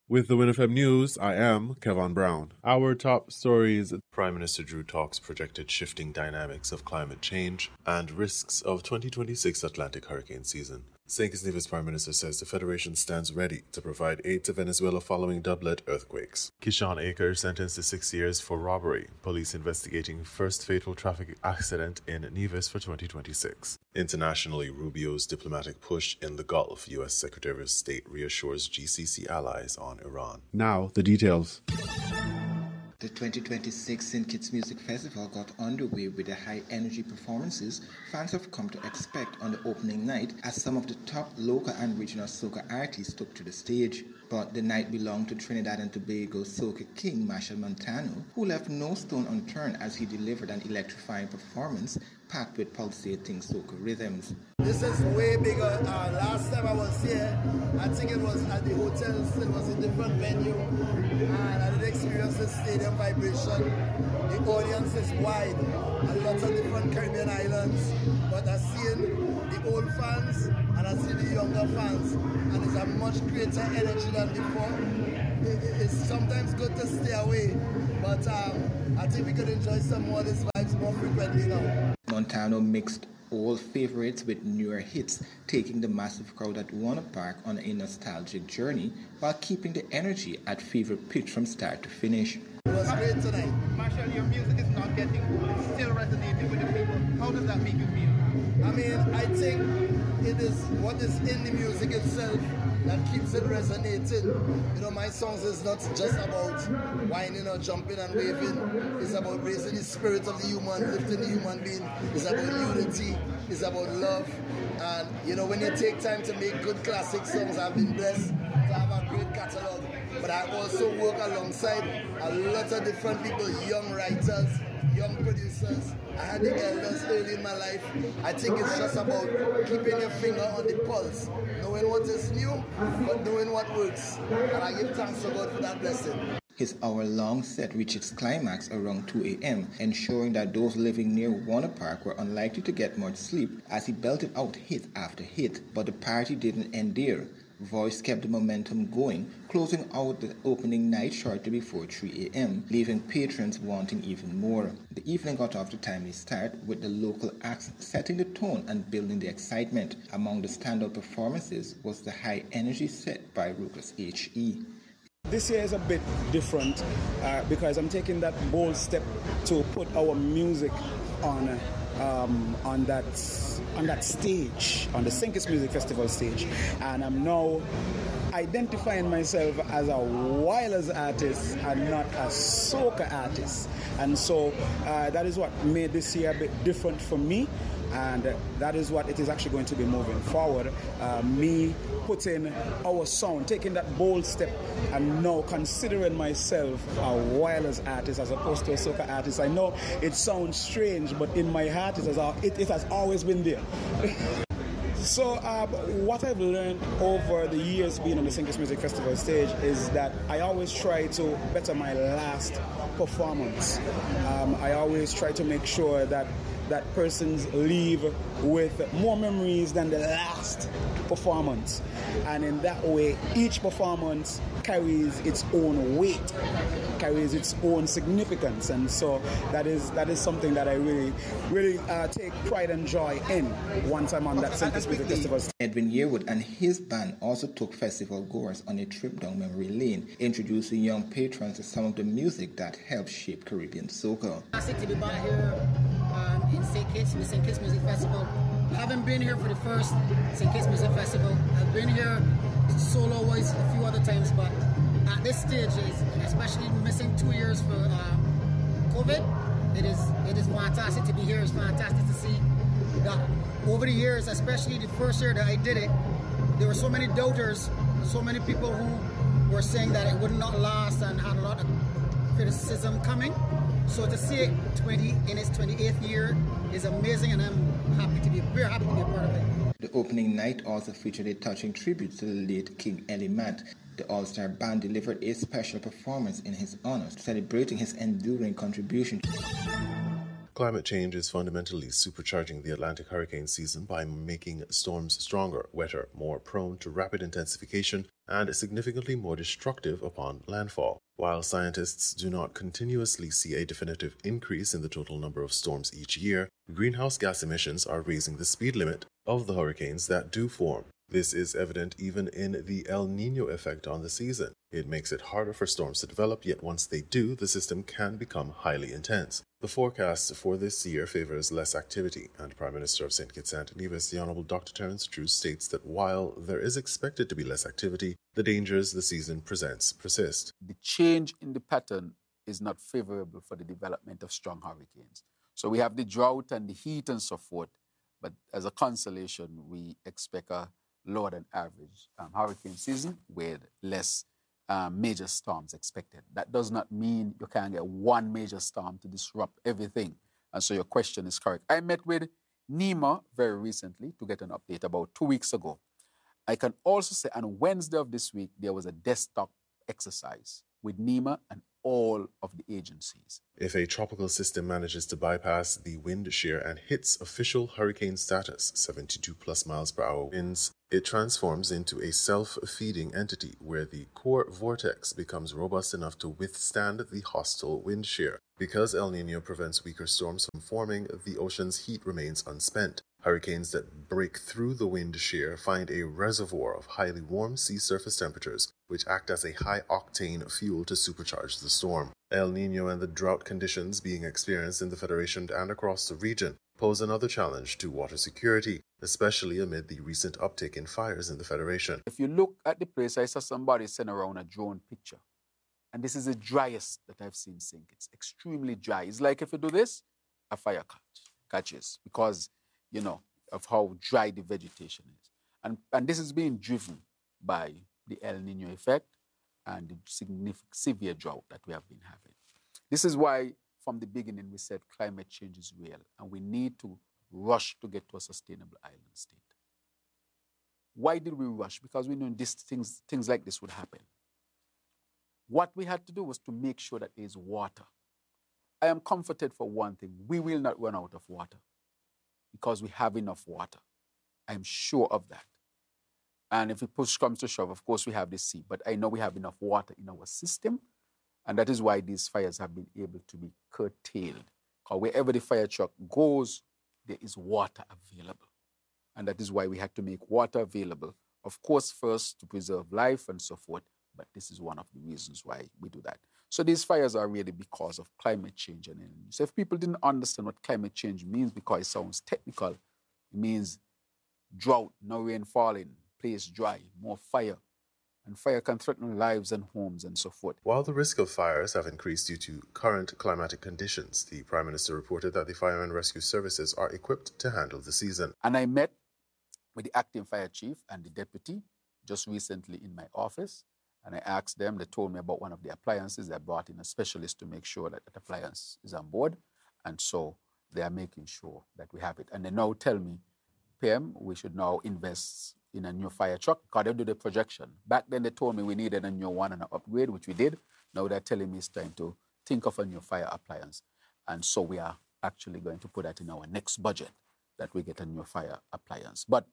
With the WinFM News, I am Kevin Brown. Our top stories: Prime Minister Drew talks projected shifting dynamics of climate change and risks of 2026 Atlantic hurricane season. St. Kitts Nevis Prime Minister says the Federation stands ready to provide aid to Venezuela following doublet earthquakes. Kishan Akers sentenced to 6 years for robbery. Police investigating first fatal traffic accident in Nevis for 2026. Internationally, Rubio's diplomatic push in the Gulf. U.S. Secretary of State reassures GCC allies on Iran. Now, the details. The 2026 St. Kitts Music Festival got underway with the high-energy performances fans have come to expect on the opening night as some of the top local and regional soca artists took to the stage. But the night belonged to Trinidad and Tobago soca king Machel Montano, who left no stone unturned as he delivered an electrifying performance packed with pulsating soca rhythms. This is way bigger. Last time I was here, I think it was at the hotel, it was a different venue, and I did experience the stadium vibration. The audience is wide, a lot of different Caribbean islands, but I see the old fans and I see the younger fans, and it's a much greater energy than before. It's sometimes good to stay away, but I think we could enjoy some more of these vibes more frequently now. Montano mixed old favorites with newer hits, taking the massive crowd at Warner Park on a nostalgic journey while keeping the energy at fever pitch from start to finish. It was great tonight. Machel, your music is not getting old. It's still resonating with the people. How does that make you feel? I mean, I think it is what is in the music itself that keeps it resonating. You know, my songs is not just about whining or jumping and waving. It's about raising the spirit of the human, lifting the human being. It's about unity. It's about love. And, you know, when you take time to make good classic songs, I've been blessed to have a great catalog. But I also work alongside a lot of different people, young writers, young producers. I had the elders early in my life. I think it's just about keeping your finger on the pulse, knowing what is new, but knowing what works. And I give thanks to God for that blessing. His hour-long set reached its climax around 2 a.m., ensuring that those living near Warner Park were unlikely to get much sleep as he belted out hit after hit. But the party didn't end there. Voice kept the momentum going, closing out the opening night shortly before 3 a.m., leaving patrons wanting even more. The evening got off to a timely start, with the local acts setting the tone and building the excitement. Among the standout performances was the high-energy set by Rufus H.E. This year is a bit different because I'm taking that bold step to put our music on that stage, on the St. Kitts Music Festival stage, and I'm now identifying myself as a wireless artist and not a soca artist, and so that is what made this year a bit different for me, and that is what it is actually going to be moving forward. Me putting our sound, taking that bold step, and now considering myself a wireless artist as opposed to a soca artist. I know it sounds strange, but in my heart it has always been there. So what I've learned over the years being on the St. Kitts Music Festival stage is that I always try to better my last performance. I always try to make sure that persons leave with more memories than the last performance. And in that way, each performance carries its own weight, carries its own significance. And so that is something that I really take pride and joy in once I'm on that St. Kitts Music Festival. Edwin Yearwood and his band also took festival goers on a trip down memory lane, introducing young patrons to some of the music that helped shape Caribbean soca. Fantastic to be back here in St. Kitts with St. Kitts Music Festival. I haven't been here for the first St. Kitts Music Festival. I've been here solo-wise a few other times, but at this stage, especially missing 2 years for COVID, it is fantastic to be here. It's fantastic to see that over the years, especially the first year that I did it, there were so many doubters, so many people who were saying that it would not last and had a lot of criticism coming. So to see it in its 28th year is amazing, and we're happy to be a part of it. The opening night also featured a touching tribute to the late King Ellie Matt. The All-Star Band delivered a special performance in his honor, celebrating his enduring contribution. Climate change is fundamentally supercharging the Atlantic hurricane season by making storms stronger, wetter, more prone to rapid intensification, and significantly more destructive upon landfall. While scientists do not continuously see a definitive increase in the total number of storms each year, greenhouse gas emissions are raising the speed limit of the hurricanes that do form. This is evident even in the El Niño effect on the season. It makes it harder for storms to develop, yet once they do, the system can become highly intense. The forecast for this year favors less activity, and Prime Minister of St. Kitts and Nevis, the Honorable Dr. Terence Drew, states that while there is expected to be less activity, the dangers the season presents persist. The change in the pattern is not favorable for the development of strong hurricanes. So we have the drought and the heat and so forth, but as a consolation, we expect a lower than average hurricane season with less major storms expected. That does not mean you can get one major storm to disrupt everything. And so your question is correct. I met with NEMA very recently to get an update about 2 weeks ago. I can also say on Wednesday of this week, there was a desktop exercise with NEMA and all of the agencies. If a tropical system manages to bypass the wind shear and hits official hurricane status, 72 plus miles per hour winds, it transforms into a self-feeding entity where the core vortex becomes robust enough to withstand the hostile wind shear. Because El Niño prevents weaker storms from forming, the ocean's heat remains unspent. Hurricanes that break through the wind shear find a reservoir of highly warm sea surface temperatures, which act as a high-octane fuel to supercharge the storm. El Niño and the drought conditions being experienced in the Federation and across the region pose another challenge to water security, especially amid the recent uptick in fires in the Federation. If you look at the place, I saw somebody send around a drone picture. And this is the driest that I've seen sink. It's extremely dry. It's like if you do this, a fire catches because, you know, of how dry the vegetation is. And this is being driven by the El Niño effect and the severe drought that we have been having. This is why, from the beginning, we said climate change is real, and we need to rush to get to a sustainable island state. Why did we rush? Because we knew things like this would happen. What we had to do was to make sure that there is water. I am comforted for one thing. We will not run out of water because we have enough water. I am sure of that. And if push comes to shove, of course, we have the sea. But I know we have enough water in our system. And that is why these fires have been able to be curtailed. Because wherever the fire truck goes, there is water available. And that is why we had to make water available. Of course, first, to preserve life and so forth. But this is one of the reasons why we do that. So these fires are really because of climate change. And so if people didn't understand what climate change means, because it sounds technical, it means drought, no rain falling, place dry, more fire. And fire can threaten lives and homes and so forth. While the risk of fires have increased due to current climatic conditions, the Prime Minister reported that the Fire and Rescue Services are equipped to handle the season. And I met with the acting fire chief and the deputy just recently in my office. And I asked them, they told me about one of the appliances. They brought in a specialist to make sure that that appliance is on board. And so they are making sure that we have it. And they now tell me, PM, we should now invest in a new fire truck because they do the projection. Back then they told me we needed a new one and an upgrade, which we did. Now they're telling me it's time to think of a new fire appliance. And so we are actually going to put that in our next budget, that we get a new fire appliance. But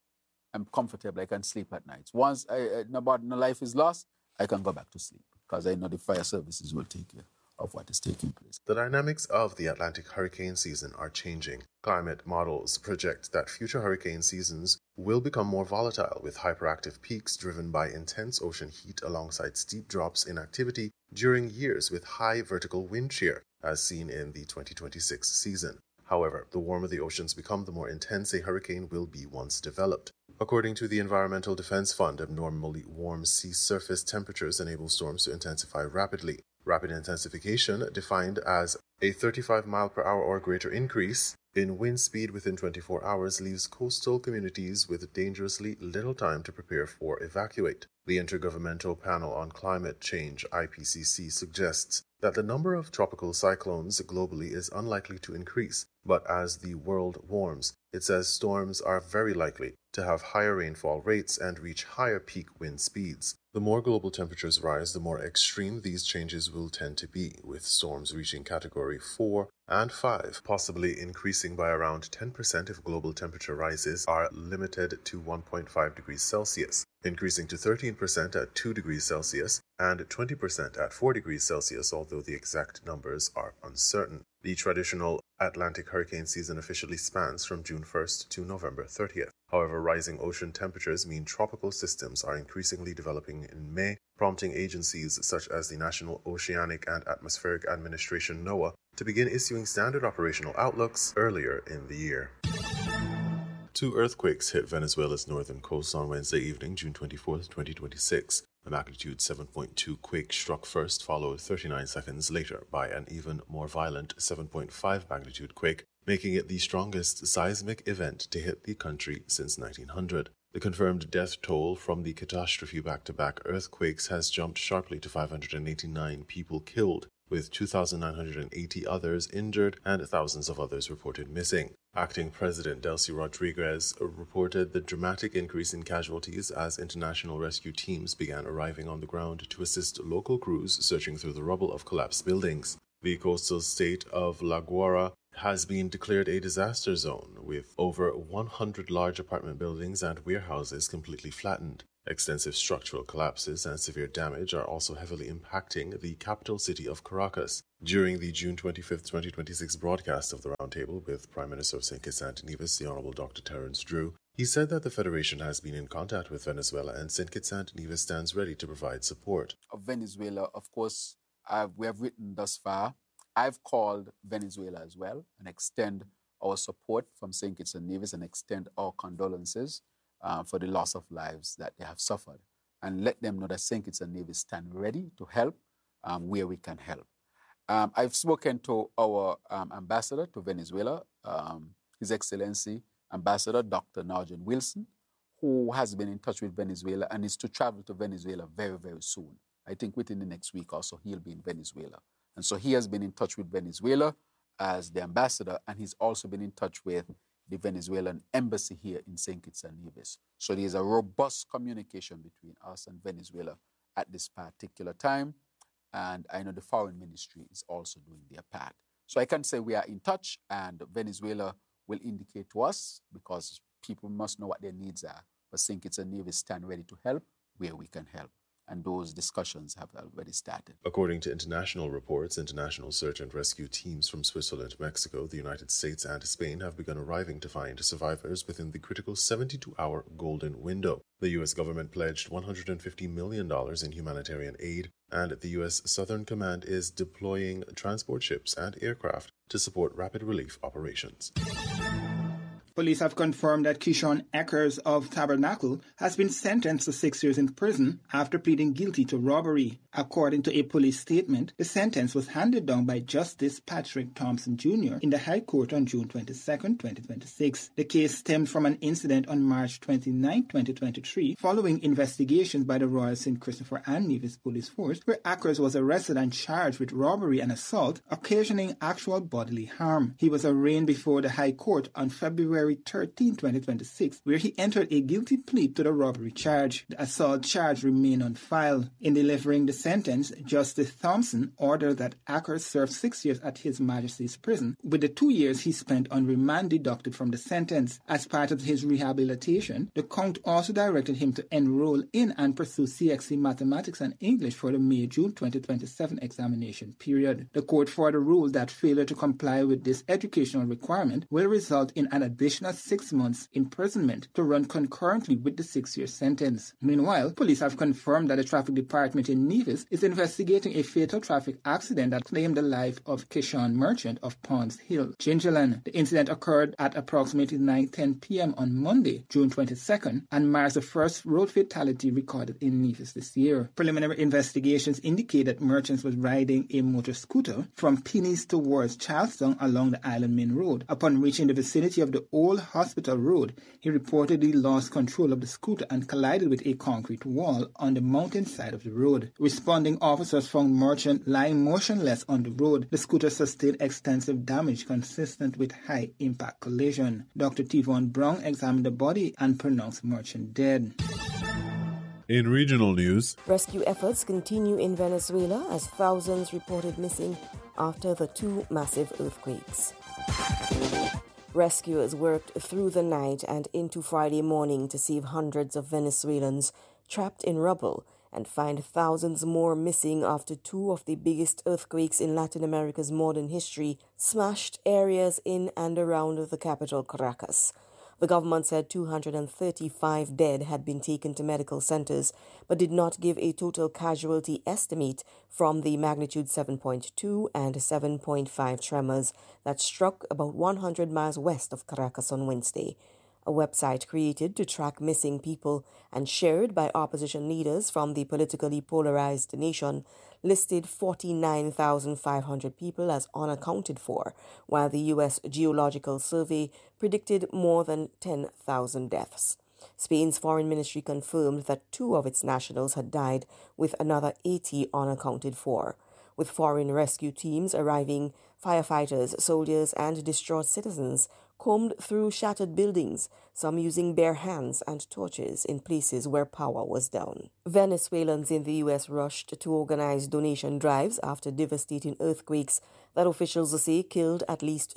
I'm comfortable. I can sleep at night. Once no life is lost, I can go back to sleep because I know the fire services will take care of what is taking place. The dynamics of the Atlantic hurricane season are changing. Climate models project that future hurricane seasons will become more volatile, with hyperactive peaks driven by intense ocean heat alongside steep drops in activity during years with high vertical wind shear, as seen in the 2026 season. However, the warmer the oceans become, the more intense a hurricane will be once developed. According to the Environmental Defense Fund, abnormally warm sea surface temperatures enable storms to intensify rapidly. Rapid intensification, defined as a 35 mile per hour or greater increase in wind speed within 24 hours, leaves coastal communities with dangerously little time to prepare for evacuate. The Intergovernmental Panel on Climate Change, IPCC, suggests that the number of tropical cyclones globally is unlikely to increase, but as the world warms, It says storms are very likely to have higher rainfall rates and reach higher peak wind speeds. The more global temperatures rise, the more extreme these changes will tend to be, with storms reaching Category 4 and 5, possibly increasing by around 10% if global temperature rises are limited to 1.5 degrees Celsius, increasing to 13% at 2 degrees Celsius and 20% at 4 degrees Celsius, although the exact numbers are uncertain. The traditional Atlantic hurricane season officially spans from June 1st to November 30th. However, rising ocean temperatures mean tropical systems are increasingly developing in May, prompting agencies such as the National Oceanic and Atmospheric Administration, NOAA, to begin issuing standard operational outlooks earlier in the year. 2 earthquakes hit Venezuela's northern coast on Wednesday evening, June 24, 2026. A magnitude 7.2 quake struck first, followed 39 seconds later by an even more violent 7.5 magnitude quake, making it the strongest seismic event to hit the country since 1900. The confirmed death toll from the catastrophe back-to-back earthquakes has jumped sharply to 589 people killed, with 2,980 others injured and thousands of others reported missing. Acting President Delcy Rodriguez reported the dramatic increase in casualties as international rescue teams began arriving on the ground to assist local crews searching through the rubble of collapsed buildings. The coastal state of La Guaira has been declared a disaster zone, with over 100 large apartment buildings and warehouses completely flattened. Extensive structural collapses and severe damage are also heavily impacting the capital city of Caracas. During the June 25, 2026 broadcast of the Roundtable with Prime Minister of St. Kitts and Nevis, the Honorable Dr. Terence Drew, he said that the Federation has been in contact with Venezuela and St. Kitts and Nevis stands ready to provide support. Of Venezuela, of course, we have written thus far. I've called Venezuela as well and extend our support from St. Kitts and Nevis and extend our condolences for the loss of lives that they have suffered, and let them know that St. Kitts and Nevis stand ready to help where we can help. I've spoken to our ambassador to Venezuela, His Excellency Ambassador Dr. Narjan Wilson, who has been in touch with Venezuela and is to travel to Venezuela very, very soon. I think within the next week or so, he'll be in Venezuela. And so he has been in touch with Venezuela as the ambassador, and he's also been in touch with the Venezuelan embassy here in St. Kitts and Nevis. So there's a robust communication between us and Venezuela at this particular time. And I know the foreign ministry is also doing their part. So I can say we are in touch, and Venezuela will indicate to us, because people must know what their needs are. But St. Kitts and Nevis stand ready to help where we can help. And those discussions have already started. According to international reports, international search and rescue teams from Switzerland, Mexico, the United States, and Spain have begun arriving to find survivors within the critical 72-hour golden window. The U.S. government pledged $150 million in humanitarian aid, and the U.S. Southern Command is deploying transport ships and aircraft to support rapid relief operations. Police have confirmed that Keyshawn Eckers of Tabernacle has been sentenced to 6 years in prison after pleading guilty to robbery. According to a police statement, the sentence was handed down by Justice Patrick Thompson Jr. in the High Court on June 22, 2026. The case stemmed from an incident on March 29, 2023, following investigations by the Royal St. Christopher and Nevis Police Force, where Eckers was arrested and charged with robbery and assault, occasioning actual bodily harm. He was arraigned before the High Court on February 13, 2026, where he entered a guilty plea to the robbery charge. The assault charge remained on file. In delivering the sentence, Justice Thompson ordered that Eckers serve 6 years at His Majesty's prison, with the 2 years he spent on remand deducted from the sentence. As part of his rehabilitation, the Count also directed him to enroll in and pursue CXC Mathematics and English for the May-June 2027 examination period. The court further ruled that failure to comply with this educational requirement will result in an additional 6 months imprisonment to run concurrently with the 6-year sentence. Meanwhile, police have confirmed that the traffic department in Nevis is investigating a fatal traffic accident that claimed the life of Keyshawn Merchant of Ponds Hill, Gingerland. The incident occurred at approximately 9:10 p.m. on Monday, June 22nd, and marks the first road fatality recorded in Nevis this year. Preliminary investigations indicate that Merchant was riding a motor scooter from Pinneys towards Charlestown along the Island Main Road. Upon reaching the vicinity of the Old Hospital Road, he reportedly lost control of the scooter and collided with a concrete wall on the mountainside of the road. Responding officers found Merchant lying motionless on the road. The scooter sustained extensive damage consistent with high-impact collision. Dr. Tivon Brown examined the body and pronounced Merchant dead. In regional news, rescue efforts continue in Venezuela as thousands reported missing after the two massive earthquakes. Rescuers worked through the night and into Friday morning to save hundreds of Venezuelans trapped in rubble and find thousands more missing after two of the biggest earthquakes in Latin America's modern history smashed areas in and around the capital, Caracas. The government said 235 dead had been taken to medical centers, but did not give a total casualty estimate from the magnitude 7.2 and 7.5 tremors that struck about 100 miles west of Caracas on Wednesday. A website created to track missing people and shared by opposition leaders from the politically polarized nation listed 49,500 people as unaccounted for, while the U.S. Geological Survey predicted more than 10,000 deaths. Spain's foreign ministry confirmed that 2 of its nationals had died, with another 80 unaccounted for. With foreign rescue teams arriving, firefighters, soldiers, and distraught citizens combed through shattered buildings, some using bare hands and torches in places where power was down. Venezuelans in the U.S. rushed to organize donation drives after devastating earthquakes that officials say killed at least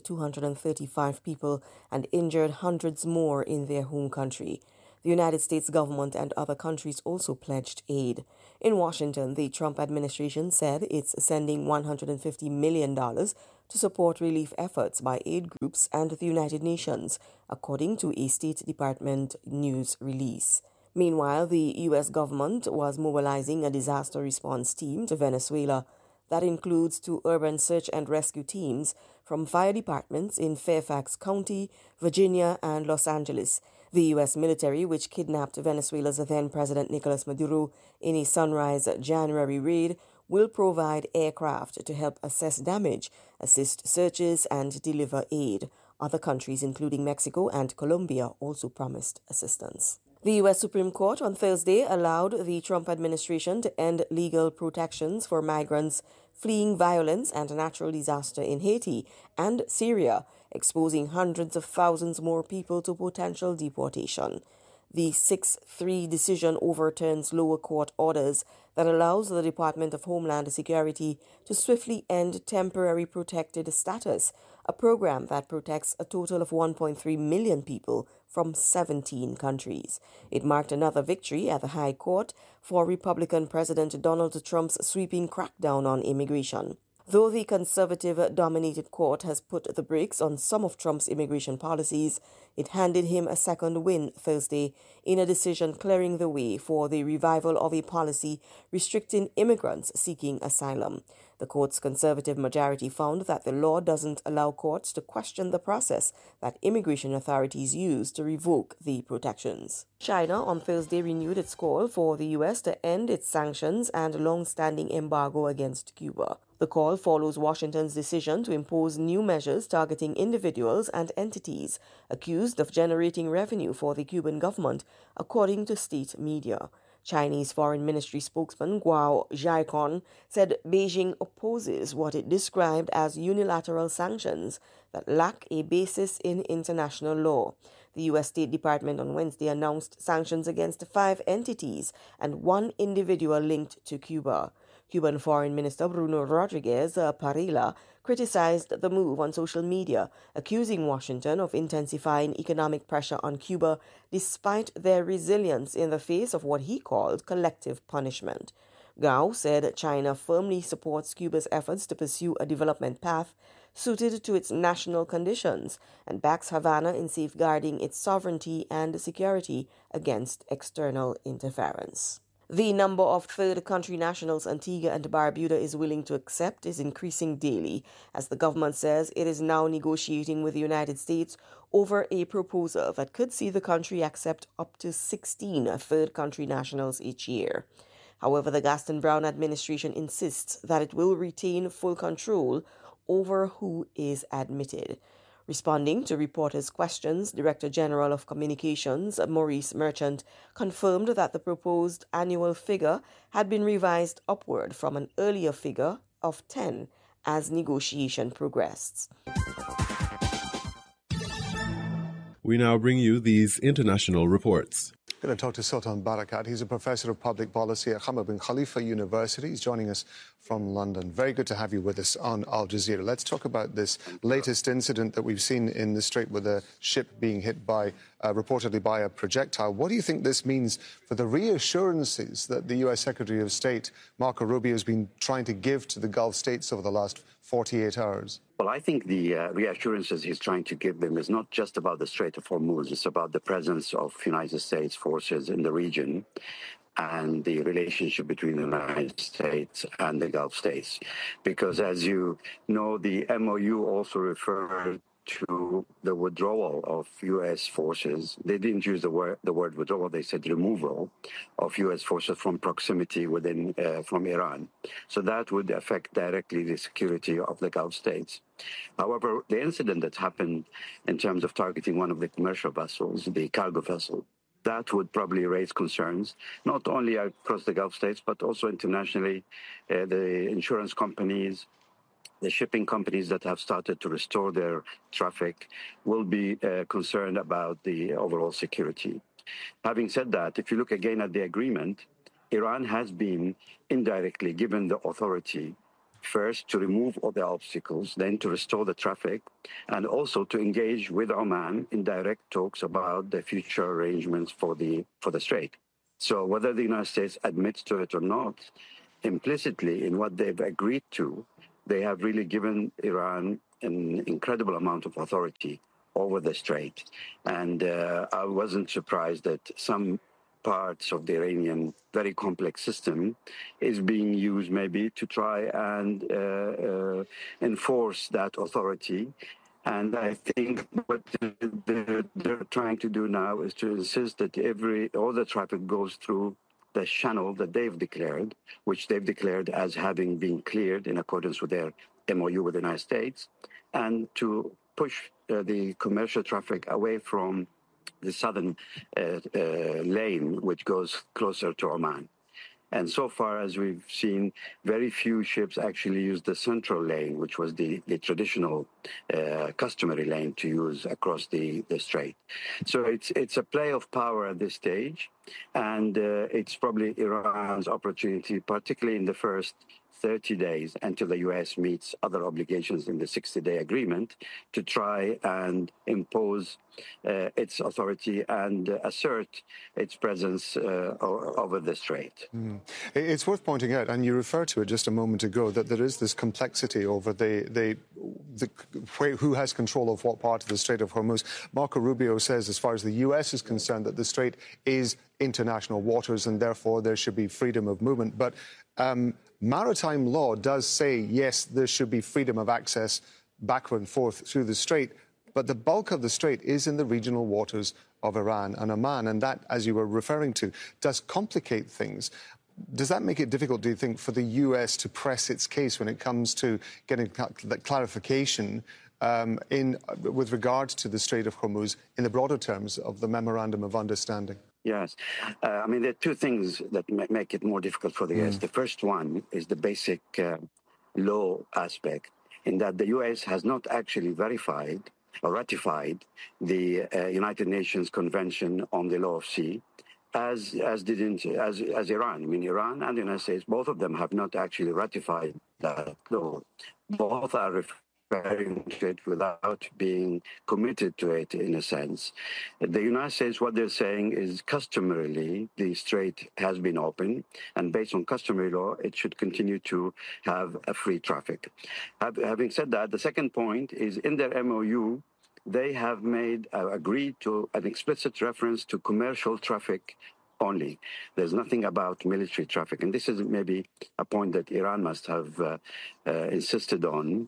235 people and injured hundreds more in their home country. The United States government and other countries also pledged aid. In Washington, the Trump administration said it's sending $150 million to support relief efforts by aid groups and the United Nations, according to a State Department news release. Meanwhile, the U.S. government was mobilizing a disaster response team to Venezuela that includes 2 urban search and rescue teams from fire departments in Fairfax County, Virginia, and Los Angeles. The U.S. military, which kidnapped Venezuela's then-President Nicolas Maduro in a Sunrise January raid, will provide aircraft to help assess damage, assist searches, and deliver aid. Other countries, including Mexico and Colombia, also promised assistance. The U.S. Supreme Court on Thursday allowed the Trump administration to end legal protections for migrants fleeing violence and natural disaster in Haiti and Syria, exposing hundreds of thousands more people to potential deportation. The 6-3 decision overturns lower court orders that allows the Department of Homeland Security to swiftly end temporary protected status, a program that protects a total of 1.3 million people from 17 countries. It marked another victory at the High Court for Republican President Donald Trump's sweeping crackdown on immigration. Though the conservative-dominated court has put the brakes on some of Trump's immigration policies, it handed him a second win Thursday in a decision clearing the way for the revival of a policy restricting immigrants seeking asylum. The court's conservative majority found that the law doesn't allow courts to question the process that immigration authorities use to revoke the protections. China on Thursday renewed its call for the U.S. to end its sanctions and long-standing embargo against Cuba. The call follows Washington's decision to impose new measures targeting individuals and entities accused of generating revenue for the Cuban government, according to state media. Chinese Foreign Ministry spokesman Guo Jiakun said Beijing opposes what it described as unilateral sanctions that lack a basis in international law. The U.S. State Department on Wednesday announced sanctions against 5 entities and 1 individual linked to Cuba. Cuban Foreign Minister Bruno Rodriguez Parilla criticized the move on social media, accusing Washington of intensifying economic pressure on Cuba despite their resilience in the face of what he called collective punishment. Gao said China firmly supports Cuba's efforts to pursue a development path suited to its national conditions and backs Havana in safeguarding its sovereignty and security against external interference. The number of third country nationals Antigua and Barbuda is willing to accept is increasing daily, as the government says it is now negotiating with the United States over a proposal that could see the country accept up to 16 third country nationals each year. However, the Gaston Brown administration insists that it will retain full control over who is admitted. Responding to reporters' questions, Director General of Communications Maurice Merchant confirmed that the proposed annual figure had been revised upward from an earlier figure of 10 as negotiation progressed. We now bring you these international reports. I'm going to talk to Sultan Barakat. He's a professor of public policy at Hamad bin Khalifa University. He's joining us from London. Very good to have you with us on Al Jazeera. Let's talk about this latest incident that we've seen in the Strait with a ship being hit by, reportedly by a projectile. What do you think this means for the reassurances that the U.S. Secretary of State, Marco Rubio, has been trying to give to the Gulf states over the last 48 hours? Well, I think the reassurances he's trying to give them is not just about the Strait of Hormuz. It's about the presence of United States forces in the region and the relationship between the United States and the Gulf states. Because as you know, the MOU also referred to the withdrawal of U.S. forces. They didn't use the word withdrawal, they said removal of U.S. forces from proximity from Iran. So that would affect directly the security of the Gulf states. However, the incident that happened in terms of targeting one of the commercial vessels, the cargo vessel, that would probably raise concerns, not only across the Gulf states, but also internationally. The insurance companies, the shipping companies that have started to restore their traffic will be concerned about the overall security. Having said that, if you look again at the agreement, Iran has been indirectly given the authority first to remove all the obstacles, then to restore the traffic, and also to engage with Oman in direct talks about the future arrangements for the Strait. So whether the United States admits to it or not, implicitly in what they've agreed to, they have really given Iran an incredible amount of authority over the Strait. And I wasn't surprised that some parts of the Iranian very complex system is being used maybe to try and enforce that authority. And I think what they're trying to do now is to insist that all the traffic goes through the channel that they've declared, which they've declared as having been cleared in accordance with their MOU with the United States, and to push the commercial traffic away from the southern lane, which goes closer to Oman. And so far, as we've seen, very few ships actually use the central lane, which was the traditional customary lane to use across the strait. So it's a play of power at this stage, and it's probably Iran's opportunity, particularly in the first 30 days until the U.S. meets other obligations in the 60-day agreement, to try and impose its authority and assert its presence over the strait. It's worth pointing out, and you referred to it just a moment ago, that there is this complexity over who has control of what part of the Strait of Hormuz. Marco Rubio says, as far as the U.S. is concerned, that the strait is international waters and therefore there should be freedom of movement. But maritime law does say, yes, there should be freedom of access backward and forth through the strait, but the bulk of the strait is in the regional waters of Iran and Oman, and that, as you were referring to, does complicate things. Does that make it difficult, do you think, for the U.S. to press its case when it comes to getting that clarification with regards to the Strait of Hormuz in the broader terms of the Memorandum of Understanding? Yes. I mean, there are two things that make it more difficult for the U.S. The first one is the basic law aspect, in that the U.S. has not actually verified or ratified the United Nations Convention on the Law of Sea, as Iran. I mean, Iran and the United States, both of them have not actually ratified that law. Both are referring to it without being committed to it, in a sense. The United States, what they're saying is customarily the strait has been open, and based on customary law, it should continue to have a free traffic. Having said that, the second point is in their MOU, they have agreed to an explicit reference to commercial traffic only. There's nothing about military traffic. And this is maybe a point that Iran must have insisted on,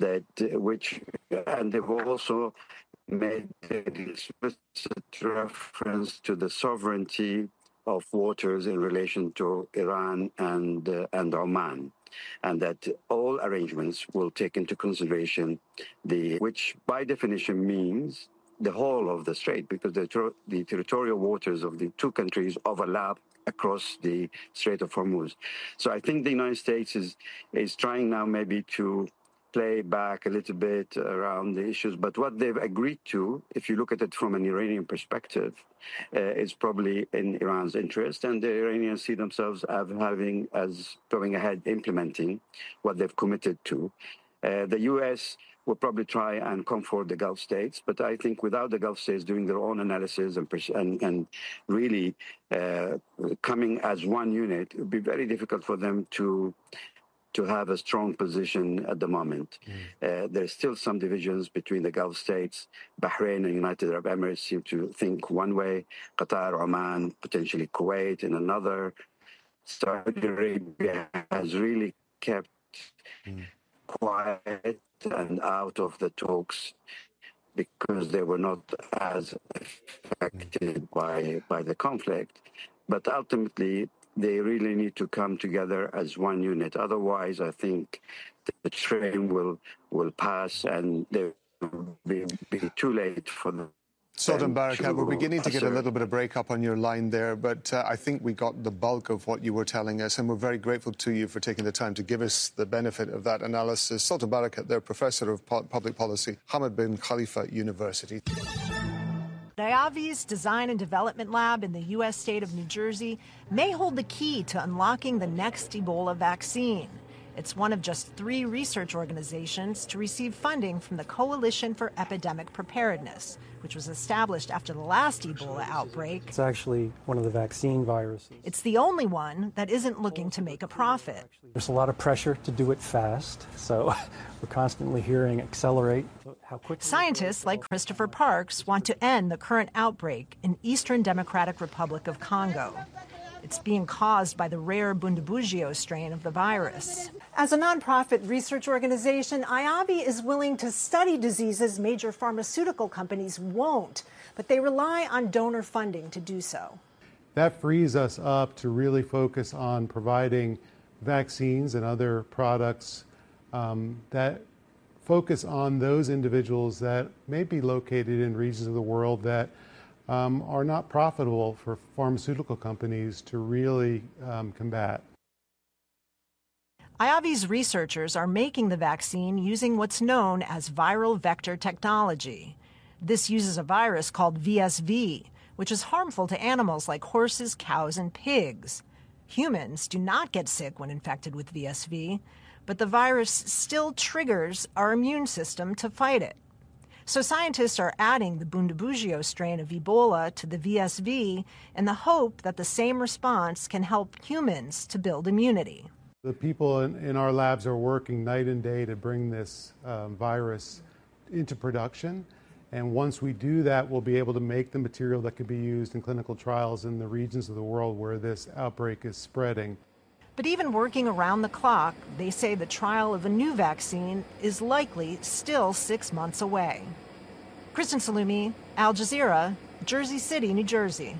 and they've also made an explicit reference to the sovereignty of waters in relation to Iran and Oman, and that all arrangements will take into consideration which by definition means the whole of the strait, because the territorial waters of the two countries overlap across the Strait of Hormuz. So I think the United States is trying now maybe to play back a little bit around the issues, but what they've agreed to, if you look at it from an Iranian perspective, is probably in Iran's interest, and the Iranians see themselves as going ahead implementing what they've committed to. The U.S. will probably try and comfort the Gulf states, but I think without the Gulf states doing their own analysis and really coming as one unit, it would be very difficult for them to have a strong position at the moment. There's still some divisions between the Gulf states. Bahrain and United Arab Emirates seem to think one way, Qatar, Oman, potentially Kuwait in another. Saudi Arabia has really kept quiet and out of the talks because they were not as affected by the conflict. But ultimately, they really need to come together as one unit. Otherwise, I think the train will pass and there will be too late for them. Sultan Barakat, we're beginning to get a little bit of breakup on your line there, but I think we got the bulk of what you were telling us, and we're very grateful to you for taking the time to give us the benefit of that analysis. Sultan Barakat, they're Professor of Public Policy, Hamad bin Khalifa University. IAVI's Design and Development Lab in the U.S. state of New Jersey may hold the key to unlocking the next Ebola vaccine. It's one of just 3 research organizations to receive funding from the Coalition for Epidemic Preparedness, which was established after the last Ebola outbreak. It's actually one of the vaccine viruses. It's the only one that isn't looking to make a profit. There's a lot of pressure to do it fast, so we're constantly hearing accelerate. How quickly? Scientists like Christopher Parks want to end the current outbreak in Eastern Democratic Republic of Congo. It's being caused by the rare Bundibugyo strain of the virus. As a nonprofit research organization, IAVI is willing to study diseases major pharmaceutical companies won't, but they rely on donor funding to do so. That frees us up to really focus on providing vaccines and other products that focus on those individuals that may be located in regions of the world that are not profitable for pharmaceutical companies to really combat. IAVI's researchers are making the vaccine using what's known as viral vector technology. This uses a virus called VSV, which is harmful to animals like horses, cows, and pigs. Humans do not get sick when infected with VSV, but the virus still triggers our immune system to fight it. So scientists are adding the Bundibugyo strain of Ebola to the VSV in the hope that the same response can help humans to build immunity. The people in our labs are working night and day to bring this virus into production. And once we do that, we'll be able to make the material that can be used in clinical trials in the regions of the world where this outbreak is spreading. But even working around the clock, they say the trial of a new vaccine is likely still 6 months away. Kristen Salumi, Al Jazeera, Jersey City, New Jersey.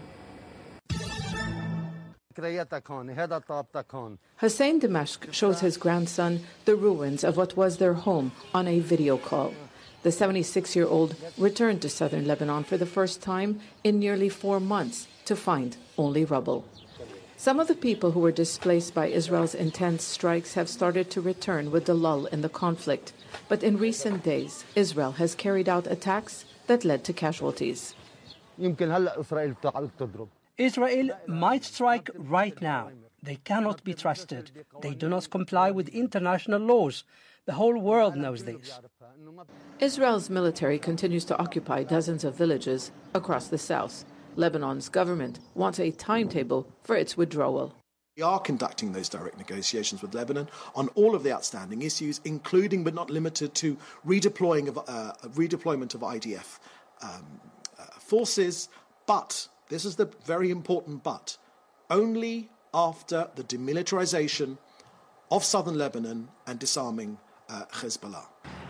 Hussein Damashq shows his grandson the ruins of what was their home on a video call. The 76-year-old returned to southern Lebanon for the first time in nearly 4 months to find only rubble. Some of the people who were displaced by Israel's intense strikes have started to return with the lull in the conflict. But in recent days, Israel has carried out attacks that led to casualties. Israel might strike right now. They cannot be trusted. They do not comply with international laws. The whole world knows this. Israel's military continues to occupy dozens of villages across the south. Lebanon's government wants a timetable for its withdrawal. We are conducting those direct negotiations with Lebanon on all of the outstanding issues, including but not limited to redeployment of IDF forces. But, this is the very important but, only after the demilitarization of southern Lebanon and disarming Hezbollah.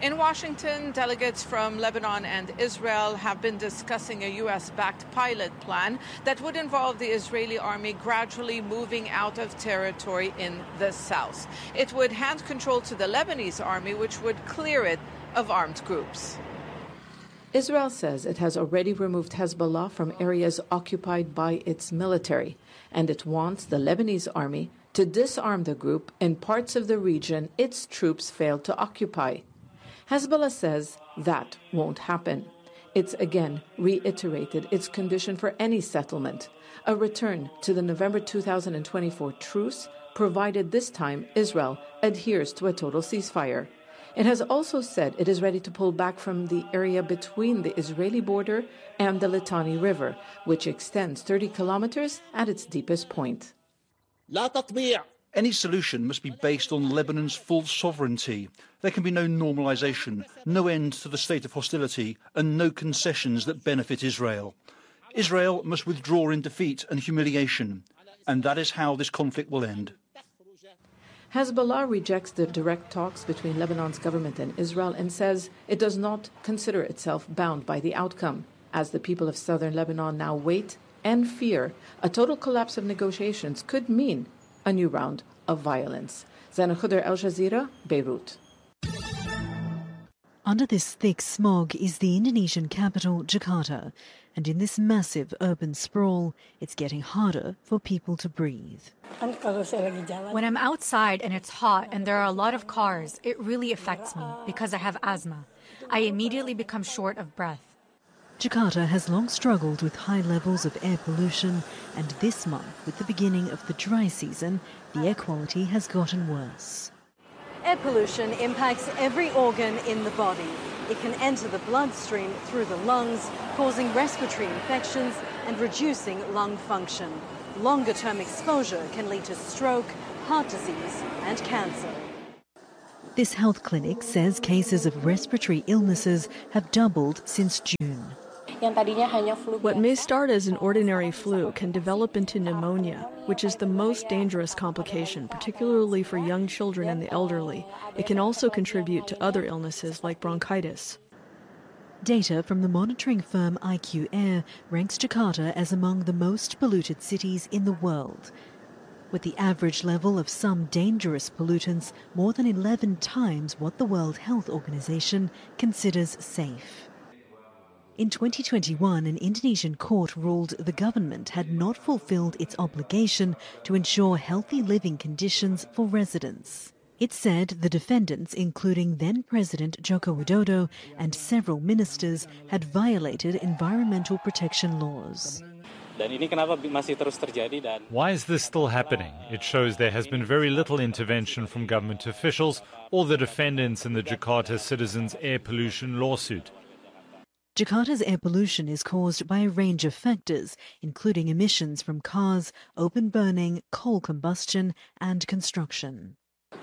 In Washington, delegates from Lebanon and Israel have been discussing a U.S.-backed pilot plan that would involve the Israeli army gradually moving out of territory in the south. It would hand control to the Lebanese army, which would clear it of armed groups. Israel says it has already removed Hezbollah from areas occupied by its military, and it wants the Lebanese army to disarm the group in parts of the region its troops failed to occupy. Hezbollah says that won't happen. It's again reiterated its condition for any settlement, a return to the November 2024 truce, provided this time Israel adheres to a total ceasefire. It has also said it is ready to pull back from the area between the Israeli border and the Litani River, which extends 30 kilometers at its deepest point. Any solution must be based on Lebanon's full sovereignty. There can be no normalisation, no end to the state of hostility, and no concessions that benefit Israel. Israel must withdraw in defeat and humiliation, and that is how this conflict will end. Hezbollah rejects the direct talks between Lebanon's government and Israel and says it does not consider itself bound by the outcome, as the people of southern Lebanon now wait and fear a total collapse of negotiations could mean a new round of violence. Zana Khudr, Al Jazeera, Beirut. Under this thick smog is the Indonesian capital, Jakarta. And in this massive urban sprawl, it's getting harder for people to breathe. When I'm outside and it's hot and there are a lot of cars, it really affects me because I have asthma. I immediately become short of breath. Jakarta has long struggled with high levels of air pollution, and this month, with the beginning of the dry season, the air quality has gotten worse. Air pollution impacts every organ in the body. It can enter the bloodstream through the lungs, causing respiratory infections and reducing lung function. Longer-term exposure can lead to stroke, heart disease and cancer. This health clinic says cases of respiratory illnesses have doubled since June. What may start as an ordinary flu can develop into pneumonia, which is the most dangerous complication, particularly for young children and the elderly. It can also contribute to other illnesses like bronchitis. Data from the monitoring firm IQ Air ranks Jakarta as among the most polluted cities in the world, with the average level of some dangerous pollutants more than 11 times what the World Health Organization considers safe. In 2021, an Indonesian court ruled the government had not fulfilled its obligation to ensure healthy living conditions for residents. It said the defendants, including then-President Joko Widodo and several ministers, had violated environmental protection laws. Why is this still happening? It shows there has been very little intervention from government officials or the defendants in the Jakarta citizens' air pollution lawsuit. Jakarta's air pollution is caused by a range of factors, including emissions from cars, open burning, coal combustion, and construction.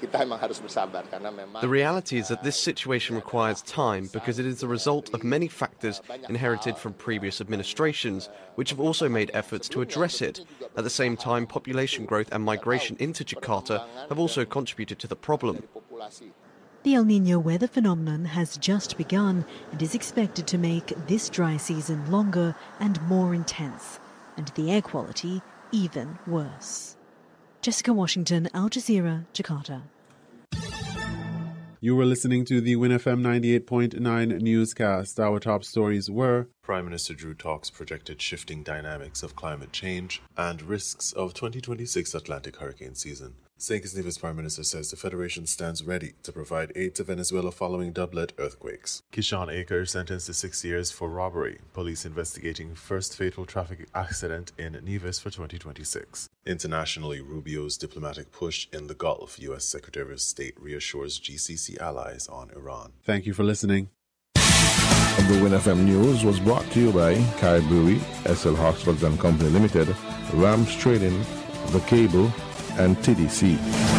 The reality is that this situation requires time because it is the result of many factors inherited from previous administrations, which have also made efforts to address it. At the same time, population growth and migration into Jakarta have also contributed to the problem. The El Niño weather phenomenon has just begun and is expected to make this dry season longer and more intense, and the air quality even worse. Jessica Washington, Al Jazeera, Jakarta. You were listening to the WinFM 98.9 newscast. Our top stories were: Prime Minister Drew talks projected shifting dynamics of climate change and risks of 2026 Atlantic hurricane season. St. Kitts Nevis Prime Minister says the Federation stands ready to provide aid to Venezuela following doublet earthquakes. Kishan Aker sentenced to 6 years for robbery. Police investigating first fatal traffic accident in Nevis for 2026. Internationally, Rubio's diplomatic push in the Gulf. U.S. Secretary of State reassures GCC allies on Iran. Thank you for listening. The WinFM News was brought to you by Kai Brewery, SL Hoxford and Company Limited, Rams Trading, The Cable, and TDC.